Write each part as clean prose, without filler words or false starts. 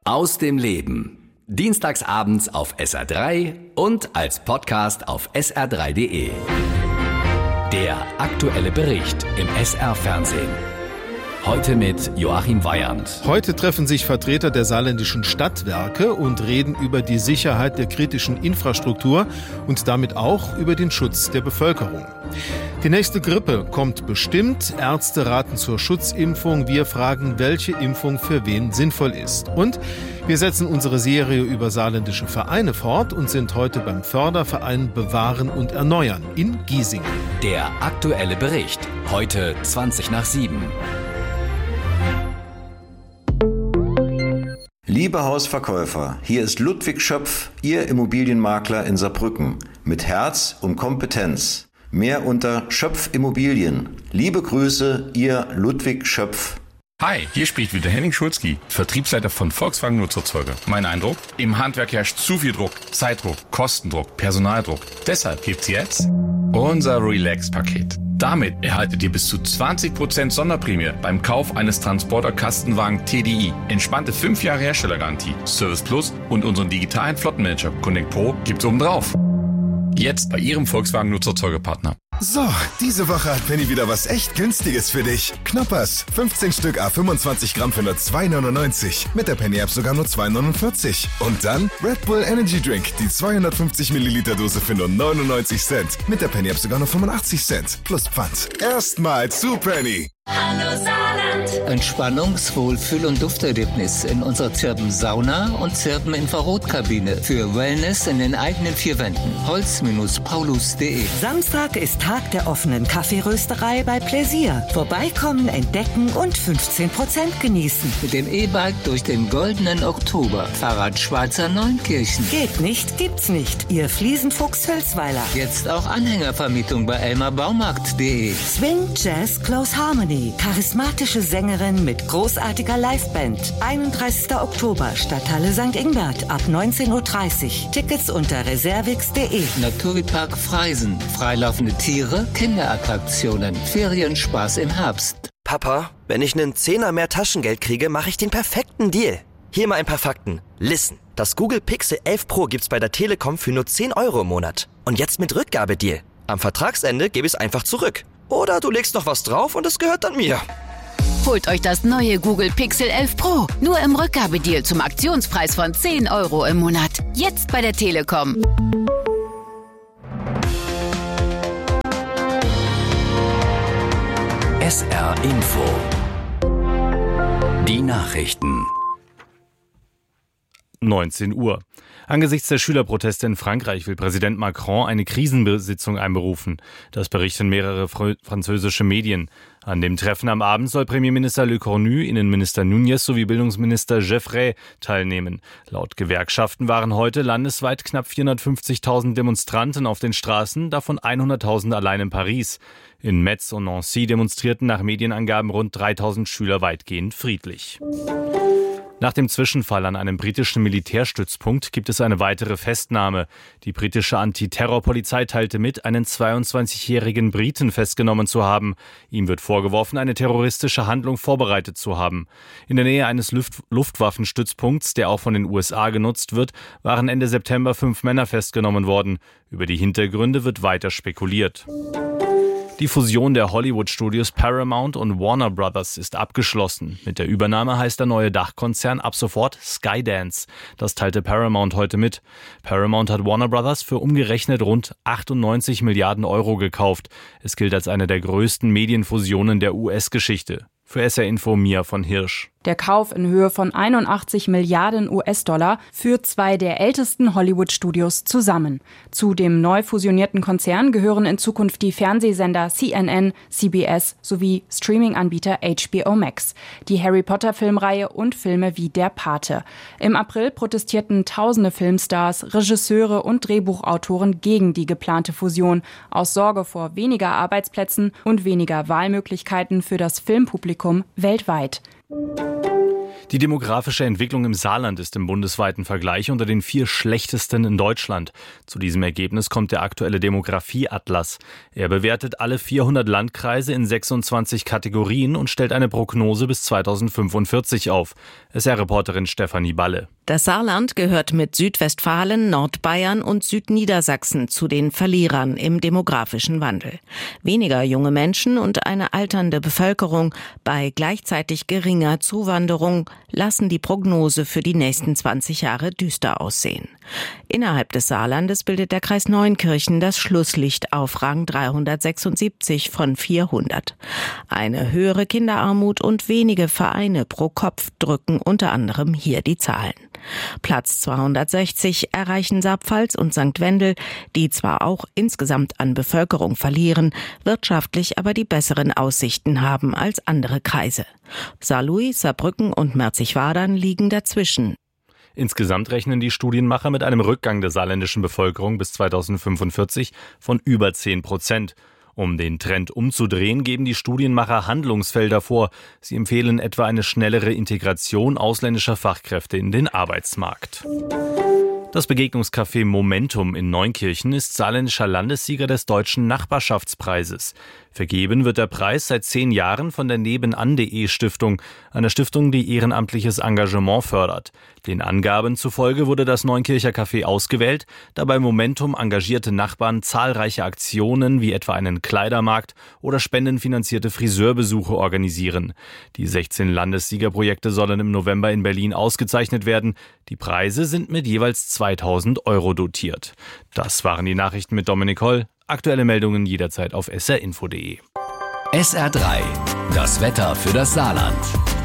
Aus dem Leben. Dienstagsabends auf SR3 und als Podcast auf sr3.de. Der aktuelle Bericht im SR-Fernsehen. Heute mit Joachim Weyand. Heute treffen sich Vertreter der saarländischen Stadtwerke und reden über die Sicherheit der kritischen Infrastruktur und damit auch über den Schutz der Bevölkerung. Die nächste Grippe kommt bestimmt. Ärzte raten zur Schutzimpfung. Wir fragen, welche Impfung für wen sinnvoll ist. Und wir setzen unsere Serie über saarländische Vereine fort und sind heute beim Förderverein Bewahren und Erneuern in Giesingen. Der aktuelle Bericht. Heute 7:20. Liebe Hausverkäufer, hier ist Ludwig Schöpf, Ihr Immobilienmakler in Saarbrücken. Mit Herz und Kompetenz. Mehr unter Schöpf Immobilien. Liebe Grüße, Ihr Ludwig Schöpf. Hi, hier spricht wieder Henning Schulzki, Vertriebsleiter von Volkswagen Nutzerzeuger. Mein Eindruck? Im Handwerk herrscht zu viel Druck, Zeitdruck, Kostendruck, Personaldruck. Deshalb gibt's jetzt unser Relax-Paket. Damit erhaltet ihr bis zu 20% Sonderprämie beim Kauf eines Transporter-Kastenwagen TDI. Entspannte 5 Jahre Herstellergarantie, Service Plus und unseren digitalen Flottenmanager Connect Pro gibt's obendrauf. Jetzt bei Ihrem Volkswagen Nutzerzeugerpartner. So, diese Woche hat Penny wieder was echt Günstiges für dich. Knoppers, 15 Stück à 25 Gramm für nur 2,99. Mit der Penny-App sogar nur 2,49. Und dann Red Bull Energy Drink, die 250 Milliliter Dose für nur 99 Cent. Mit der Penny-App sogar nur 85 Cent. Plus Pfand. Erstmal zu Penny. Hallo Saarland! Entspannungs-, Wohlfühl- und Dufterlebnis in unserer Zirpen-Sauna und Zirpen-Infrarotkabine. Für Wellness in den eigenen 4 Wänden. Holz-paulus.de. Samstag ist Tag der offenen Kaffeerösterei bei Pläsier. Vorbeikommen, entdecken und 15% genießen. Mit dem E-Bike durch den goldenen Oktober. Fahrrad Schweizer Neunkirchen. Geht nicht, gibt's nicht. Ihr Fliesenfuchs Hölzweiler. Jetzt auch Anhängervermietung bei elmarbaumarkt.de. Swing, Jazz, Close Harmony. Charismatische Sängerin mit großartiger Liveband. 31. Oktober, Stadthalle St. Ingbert, ab 19:30 Uhr. Tickets unter reservix.de. Naturpark Freisen. Freilaufende Tiere, Kinderattraktionen, Ferienspaß im Herbst. Papa, wenn ich einen Zehner mehr Taschengeld kriege, mache ich den perfekten Deal. Hier mal ein paar Fakten. Listen, das Google Pixel 11 Pro gibt's bei der Telekom für nur 10 € im Monat. Und jetzt mit Rückgabedeal. Am Vertragsende gebe ich es einfach zurück. Oder du legst noch was drauf und es gehört dann mir. Holt euch das neue Google Pixel 11 Pro. Nur im Rückgabedeal zum Aktionspreis von 10 € im Monat. Jetzt bei der Telekom. SR Info. Die Nachrichten. 19 Uhr. Angesichts der Schülerproteste in Frankreich will Präsident Macron eine Krisensitzung einberufen. Das berichten mehrere französische Medien. An dem Treffen am Abend soll Premierminister Le Cornu, Innenminister Núñez sowie Bildungsminister Jeffrey teilnehmen. Laut Gewerkschaften waren heute landesweit knapp 450.000 Demonstranten auf den Straßen, davon 100.000 allein in Paris. In Metz und Nancy demonstrierten nach Medienangaben rund 3.000 Schüler weitgehend friedlich. Nach dem Zwischenfall an einem britischen Militärstützpunkt gibt es eine weitere Festnahme. Die britische Antiterrorpolizei teilte mit, einen 22-jährigen Briten festgenommen zu haben. Ihm wird vorgeworfen, eine terroristische Handlung vorbereitet zu haben. In der Nähe eines Luftwaffenstützpunkts, der auch von den USA genutzt wird, waren Ende September 5 Männer festgenommen worden. Über die Hintergründe wird weiter spekuliert. Die Fusion der Hollywood-Studios Paramount und Warner Brothers ist abgeschlossen. Mit der Übernahme heißt der neue Dachkonzern ab sofort Skydance. Das teilte Paramount heute mit. Paramount hat Warner Brothers für umgerechnet rund 98 Milliarden € gekauft. Es gilt als eine der größten Medienfusionen der US-Geschichte. Für SR Info Mia von Hirsch. Der Kauf in Höhe von 81 Milliarden US-Dollar führt 2 der ältesten Hollywood-Studios zusammen. Zu dem neu fusionierten Konzern gehören in Zukunft die Fernsehsender CNN, CBS sowie Streaming-Anbieter HBO Max, die Harry-Potter-Filmreihe und Filme wie Der Pate. Im April protestierten tausende Filmstars, Regisseure und Drehbuchautoren gegen die geplante Fusion aus Sorge vor weniger Arbeitsplätzen und weniger Wahlmöglichkeiten für das Filmpublikum weltweit. Die demografische Entwicklung im Saarland ist im bundesweiten Vergleich unter den 4 schlechtesten in Deutschland. Zu diesem Ergebnis kommt der aktuelle Demografieatlas. Er bewertet alle 400 Landkreise in 26 Kategorien und stellt eine Prognose bis 2045 auf. SR-Reporterin Stefanie Balle. Das Saarland gehört mit Südwestfalen, Nordbayern und Südniedersachsen zu den Verlierern im demografischen Wandel. Weniger junge Menschen und eine alternde Bevölkerung bei gleichzeitig geringer Zuwanderung lassen die Prognose für die nächsten 20 Jahre düster aussehen. Innerhalb des Saarlandes bildet der Kreis Neunkirchen das Schlusslicht auf Rang 376 von 400. Eine höhere Kinderarmut und wenige Vereine pro Kopf drücken unter anderem hier die Zahlen. Platz 260 erreichen Saarpfalz und St. Wendel, die zwar auch insgesamt an Bevölkerung verlieren, wirtschaftlich aber die besseren Aussichten haben als andere Kreise. Saarlouis, Saarbrücken und Merzig-Wadern liegen dazwischen. Insgesamt rechnen die Studienmacher mit einem Rückgang der saarländischen Bevölkerung bis 2045 von über 10%. Um den Trend umzudrehen, geben die Studienmacher Handlungsfelder vor. Sie empfehlen etwa eine schnellere Integration ausländischer Fachkräfte in den Arbeitsmarkt. Das Begegnungscafé Momentum in Neunkirchen ist saarländischer Landessieger des Deutschen Nachbarschaftspreises. Vergeben wird der Preis seit 10 Jahren von der Nebenan.de Stiftung, einer Stiftung, die ehrenamtliches Engagement fördert. Den Angaben zufolge wurde das Neunkircher Café ausgewählt, da bei Momentum engagierte Nachbarn zahlreiche Aktionen wie etwa einen Kleidermarkt oder spendenfinanzierte Friseurbesuche organisieren. Die 16 Landessiegerprojekte sollen im November in Berlin ausgezeichnet werden. Die Preise sind mit jeweils 2.000 € dotiert. Das waren die Nachrichten mit Dominik Holl. Aktuelle Meldungen jederzeit auf srinfo.de. SR3, das Wetter für das Saarland.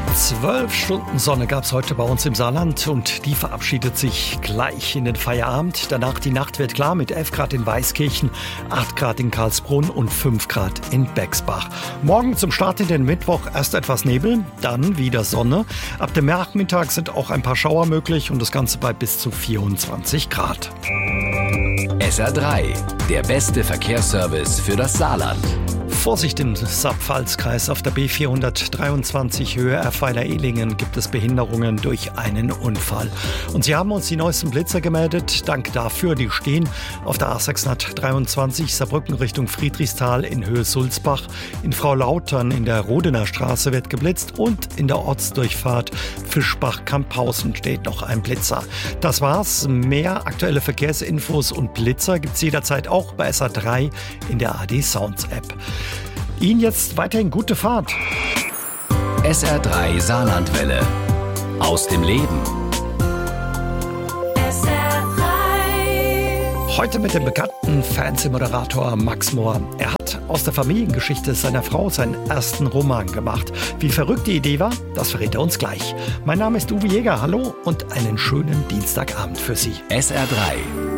12 Stunden Sonne gab es heute bei uns im Saarland und die verabschiedet sich gleich in den Feierabend. Danach die Nacht wird klar mit 11 Grad in Weißkirchen, 8 Grad in Karlsbrunn und 5 Grad in Bexbach. Morgen zum Start in den Mittwoch erst etwas Nebel, dann wieder Sonne. Ab dem Nachmittag sind auch ein paar Schauer möglich und das Ganze bei bis zu 24 Grad. SR3, der beste Verkehrsservice für das Saarland. Vorsicht im Saarpfalz-Kreis auf der B423 Höhe Erfweiler-Ehlingen gibt es Behinderungen durch einen Unfall. Und Sie haben uns die neuesten Blitzer gemeldet. Dank dafür, die stehen auf der A623 Saarbrücken Richtung Friedrichsthal in Höhe Sulzbach. In Frau-Lautern in der Rodener Straße wird geblitzt und in der Ortsdurchfahrt Fischbach-Kamphausen steht noch ein Blitzer. Das war's. Mehr aktuelle Verkehrsinfos und Blitzer gibt's jederzeit auch bei SR3 in der AD Sounds App. Ihnen jetzt weiterhin gute Fahrt. SR3 Saarlandwelle. Aus dem Leben. SR3. Heute mit dem bekannten Fernsehmoderator Max Mohr. Er hat aus der Familiengeschichte seiner Frau seinen ersten Roman gemacht. Wie verrückt die Idee war, das verrät er uns gleich. Mein Name ist Uwe Jäger. Hallo und einen schönen Dienstagabend für Sie. SR3.